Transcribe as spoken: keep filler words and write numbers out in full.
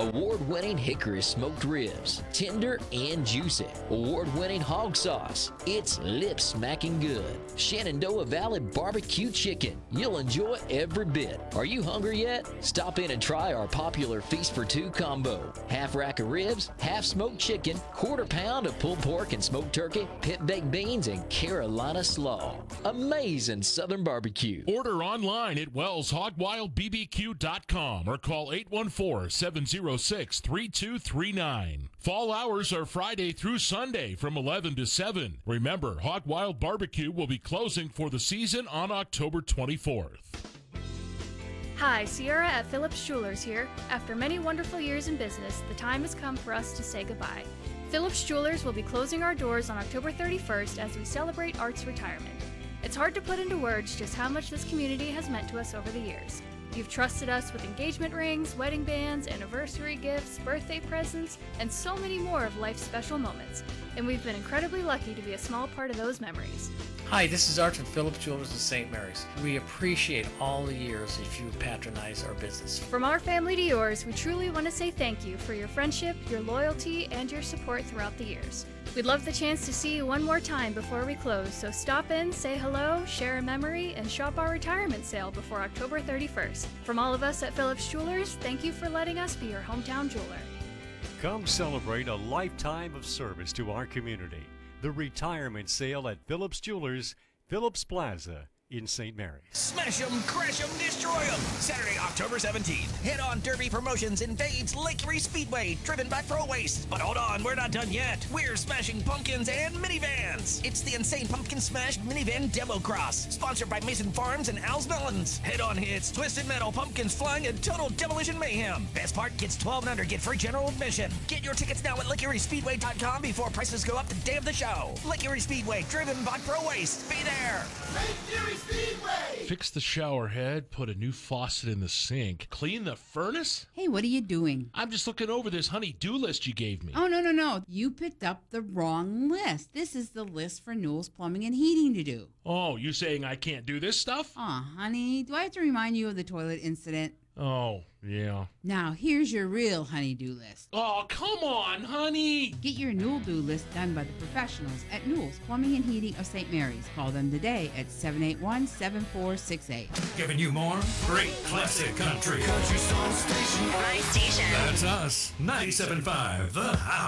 Award-winning hickory smoked ribs, tender and juicy. Award-winning hog sauce. It's lip-smacking good. Shenandoah Valley barbecue chicken. You'll enjoy every bit. Are you hungry yet? Stop in and try our popular Feast for Two combo. Half rack of ribs, half smoked chicken, quarter pound of pulled pork and smoked turkey, pit baked beans, and Carolina slaw. Amazing Southern barbecue. Order online at wells hog wild b b q dot com or call eight one four, seven zero six, three two three nine. Fall hours are Friday through Sunday from eleven to seven. Remember, Hog Wild Barbecue will be closing for the season on October twenty-fourth. Hi, Sierra at Phillips Jewelers here. After many wonderful years in business, the time has come for us to say goodbye. Phillips Jewelers will be closing our doors on October thirty-first as we celebrate Art's retirement. It's hard to put into words just how much this community has meant to us over the years. You've trusted us with engagement rings, wedding bands, anniversary gifts, birthday presents, and so many more of life's special moments. And we've been incredibly lucky to be a small part of those memories. Hi, this is Art from Phillips Jewelers in Saint Mary's. We appreciate all the years that you patronize our business. From our family to yours, we truly want to say thank you for your friendship, your loyalty, and your support throughout the years. We'd love the chance to see you one more time before we close, so stop in, say hello, share a memory, and shop our retirement sale before October thirty-first. From all of us at Phillips Jewelers, thank you for letting us be your hometown jeweler. Come celebrate a lifetime of service to our community. The retirement sale at Phillips Jewelers, Phillips Plaza in Saint Mary's. Smash 'em, crash 'em, destroy 'em. Saturday, October seventeenth. Head on Derby Promotions invades Lake Erie Speedway, driven by Pro Waste. But hold on, we're not done yet. We're smashing pumpkins and minivans. It's the Insane Pumpkin Smash Minivan Demo Cross, sponsored by Mason Farms and Al's Melons. Head-on hits, twisted metal, pumpkins flying, and total demolition mayhem. Best part, kids twelve and under get free general admission. Get your tickets now at lake erie speedway dot com before prices go up the day of the show. Lake Erie Speedway, driven by Pro Waste. Be there. Lake Erie Speedway. Fix the shower head, put a new faucet in the sink, clean the furnace? Hey, what are you doing? I'm just looking over this honey-do list you gave me. Oh, no, no, no. You picked up the wrong list. This is the list for Newell's Plumbing and Heating to do. Oh, you saying I can't do this stuff? Aw, honey, do I have to remind you of the toilet incident? Oh, yeah. Now, here's your real honey-do list. Oh, come on, honey. Get your Newell do list done by the professionals at Newell's Plumbing and Heating of Saint Mary's. Call them today at seven eight one, seven four six eight. Giving you more great classic country. Country Song Station. My station. That's us. ninety-seven point five The House.